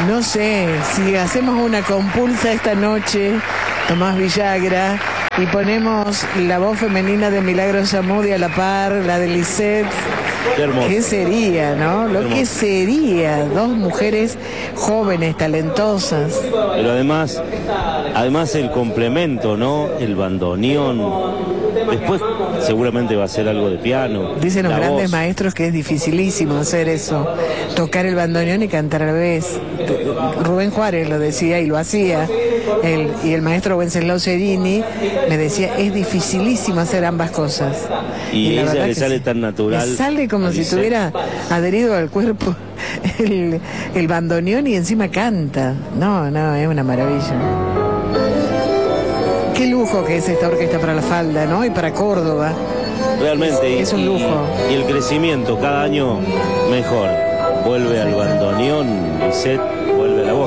No sé, si hacemos una compulsa esta noche, Tomás Villagra, y ponemos la voz femenina de Milagros Samudi a la par, la de Lisette. Qué hermoso. ¿Qué sería, no? Lo que sería, dos mujeres jóvenes, talentosas. Pero además el complemento, ¿no? El bandoneón. Después seguramente va a ser algo de piano. Dicen los la grandes voz. maestros que es dificilísimo hacer eso, tocar el bandoneón y cantar a la vez. Rubén Juárez lo decía y lo hacía. Y el maestro Wenceslao Cerini me decía, es dificilísimo hacer ambas cosas. Y la ella verdad le que sale sí. tan natural. Le sale como si tuviera adherido al cuerpo el bandoneón y encima canta. No, es una maravilla. Qué lujo que es esta orquesta para la falda, ¿no? Y para Córdoba. Realmente. Es un lujo. Y el crecimiento cada año mejor. Vuelve al bandoneón, Lisette, vuelve a la voz.